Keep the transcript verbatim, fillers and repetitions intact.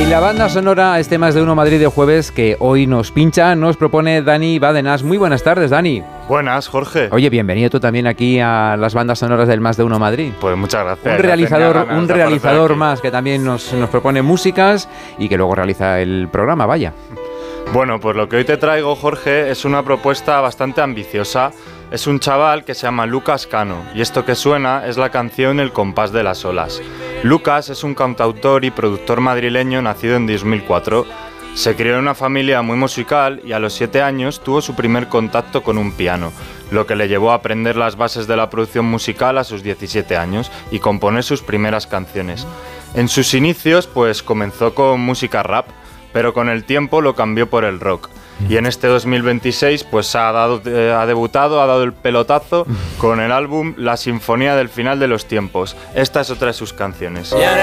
la banda sonora, este Más de Uno Madrid de jueves que hoy nos pincha, nos propone Dani Badenas. Muy buenas tardes, Dani. Buenas, Jorge. Oye, bienvenido tú también aquí a las bandas sonoras del Más de Uno Madrid. Pues muchas gracias. Un realizador, un realizador más que también nos, nos propone músicas y que luego realiza el programa, vaya. Bueno, pues lo que hoy te traigo, Jorge, es una propuesta bastante ambiciosa. Es un chaval que se llama Lucas Cano y esto que suena es la canción El compás de las olas. Lucas es un cantautor y productor madrileño nacido en dos mil cuatro. Se crió en una familia muy musical y a los siete años tuvo su primer contacto con un piano, lo que le llevó a aprender las bases de la producción musical a sus diecisiete años y componer sus primeras canciones. En sus inicios, pues comenzó con música rap, pero con el tiempo lo cambió por el rock. Y en este dos mil veintiséis pues ha, dado, eh, ha debutado, ha dado el pelotazo con el álbum La Sinfonía del Final de los Tiempos. Esta es otra de sus canciones.